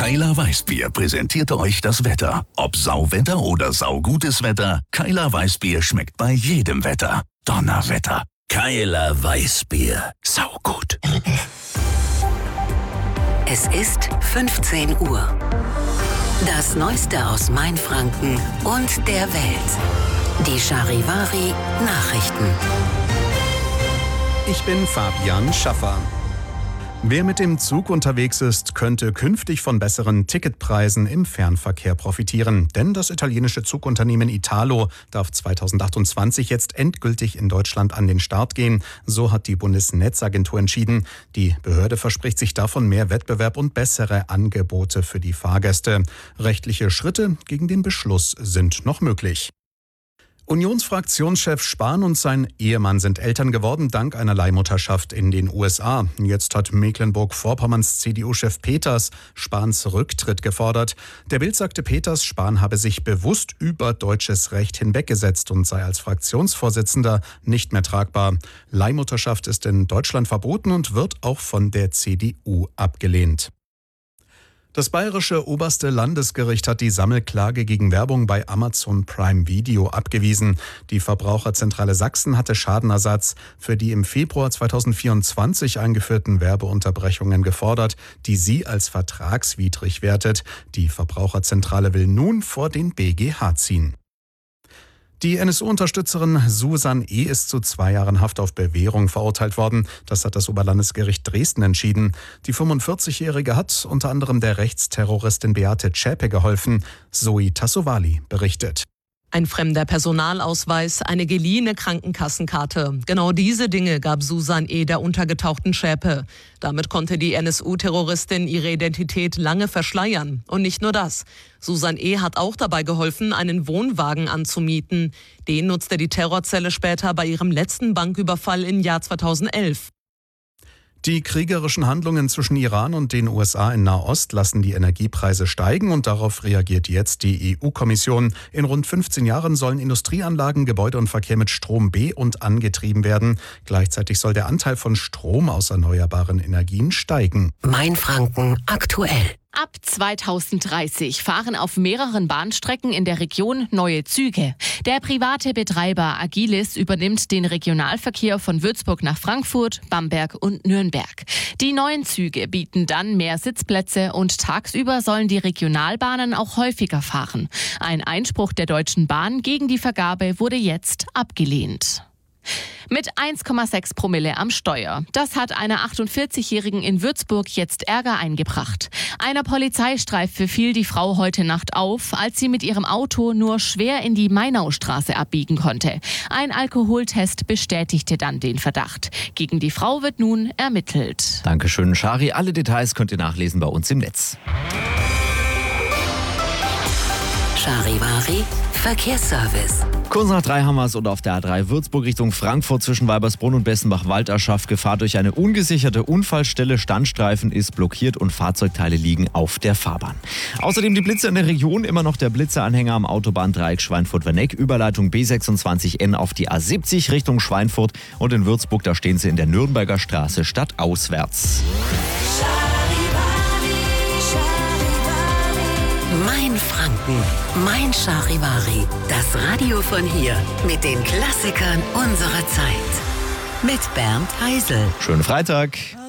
Keiler Weißbier präsentiert euch das Wetter. Ob Sauwetter oder saugutes Wetter, Keiler Weißbier schmeckt bei jedem Wetter. Donnerwetter. Keiler Weißbier. Saugut. Es ist 15 Uhr. Das Neueste aus Mainfranken und der Welt. Die Charivari Nachrichten. Ich bin Fabian Schaffer. Wer mit dem Zug unterwegs ist, könnte künftig von besseren Ticketpreisen im Fernverkehr profitieren. Denn das italienische Zugunternehmen Italo darf 2028 jetzt endgültig in Deutschland an den Start gehen. So hat die Bundesnetzagentur entschieden. Die Behörde verspricht sich davon mehr Wettbewerb und bessere Angebote für die Fahrgäste. Rechtliche Schritte gegen den Beschluss sind noch möglich. Unionsfraktionschef Spahn und sein Ehemann sind Eltern geworden dank einer Leihmutterschaft in den USA. Jetzt hat Mecklenburg-Vorpommerns CDU-Chef Peters Spahns Rücktritt gefordert. Der Bild sagte Peters, Spahn habe sich bewusst über deutsches Recht hinweggesetzt und sei als Fraktionsvorsitzender nicht mehr tragbar. Leihmutterschaft ist in Deutschland verboten und wird auch von der CDU abgelehnt. Das bayerische oberste Landesgericht hat die Sammelklage gegen Werbung bei Amazon Prime Video abgewiesen. Die Verbraucherzentrale Sachsen hatte Schadenersatz für die im Februar 2024 eingeführten Werbeunterbrechungen gefordert, die sie als vertragswidrig wertet. Die Verbraucherzentrale will nun vor den BGH ziehen. Die NSU-Unterstützerin Susan E. ist zu 2 Jahren Haft auf Bewährung verurteilt worden. Das hat das Oberlandesgericht Dresden entschieden. Die 45-Jährige hat unter anderem der Rechtsterroristin Beate Zschäpe geholfen. Zoe Tassovali berichtet. Ein fremder Personalausweis, eine geliehene Krankenkassenkarte. Genau diese Dinge gab Susan E. der untergetauchten Zschäpe. Damit konnte die NSU-Terroristin ihre Identität lange verschleiern. Und nicht nur das. Susan E. hat auch dabei geholfen, einen Wohnwagen anzumieten. Den nutzte die Terrorzelle später bei ihrem letzten Banküberfall im Jahr 2011. Die kriegerischen Handlungen zwischen Iran und den USA in Nahost lassen die Energiepreise steigen und darauf reagiert jetzt die EU-Kommission. In rund 15 Jahren sollen Industrieanlagen, Gebäude und Verkehr mit Strom be- und angetrieben werden. Gleichzeitig soll der Anteil von Strom aus erneuerbaren Energien steigen. Mainfranken aktuell. Ab 2030 fahren auf mehreren Bahnstrecken in der Region neue Züge. Der private Betreiber Agilis übernimmt den Regionalverkehr von Würzburg nach Frankfurt, Bamberg und Nürnberg. Die neuen Züge bieten dann mehr Sitzplätze und tagsüber sollen die Regionalbahnen auch häufiger fahren. Ein Einspruch der Deutschen Bahn gegen die Vergabe wurde jetzt abgelehnt. Mit 1,6 Promille am Steuer. Das hat einer 48-Jährigen in Würzburg jetzt Ärger eingebracht. Einer Polizeistreife fiel die Frau heute Nacht auf, als sie mit ihrem Auto nur schwer in die Mainaustraße abbiegen konnte. Ein Alkoholtest bestätigte dann den Verdacht. Gegen die Frau wird nun ermittelt. Dankeschön, Shari. Alle Details könnt ihr nachlesen bei uns im Netz. Charivari Verkehrsservice. Kurz nach 3 haben wir es und auf der A3 Würzburg Richtung Frankfurt zwischen Weibersbrunn und Bessenbach-Walderschaft Gefahr durch eine ungesicherte Unfallstelle. Standstreifen ist blockiert und Fahrzeugteile liegen auf der Fahrbahn. Außerdem die Blitze in der Region, immer noch der Blitzeanhänger am Autobahndreieck Schweinfurt-Werneck, Überleitung B26N auf die A70 Richtung Schweinfurt und in Würzburg, da stehen sie in der Nürnberger Straße stadtauswärts. Mainfranken, mein Charivari. Das Radio von hier mit den Klassikern unserer Zeit. Mit Bernd Heisel. Schönen Freitag.